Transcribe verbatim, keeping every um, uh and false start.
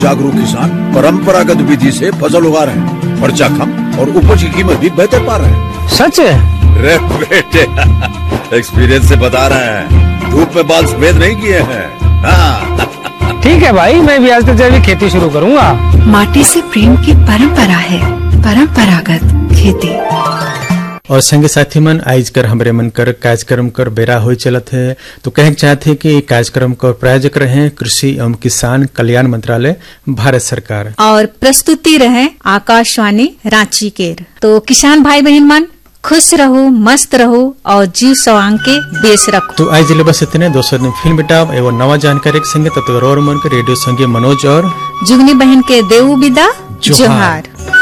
जागरूक किसान परंपरागत विधि से फसल उगा रहे हैं, खर्चा कम और उपज की कीमत भी बेहतर पा रहे हैं। सच है? रे बेटे एक्सपीरियंस से बता रहे हैं, धूप में बाल सफेद नहीं किए हैं। हाँ। ठीक है भाई, मैं भी आज से जैविक खेती शुरू करूंगा। माटी से प्रेम की परंपरा है, परंपरागत खेती। और संगे साथी मन आज कर हमरे मन कर कार्यक्रम कर बेरा हो चलत है, तो कह चाहते कि कार्यक्रम को प्रायोजक रहे कृषि एवं किसान कल्याण मंत्रालय भारत सरकार और प्रस्तुति रहे आकाशवाणी रांची केर। तो किसान भाई बहन मन खुश रहो, मस्त रहो और जीव सवांग के बेस रखो। तो आज जिले बस इतने दोस्तों दिन फिल्म बेटाव एवं नवा जानकारी के संगे तत्व और मन के रेडियो संगे मनोज और जुगनी बहन के देऊ विदा जोहार।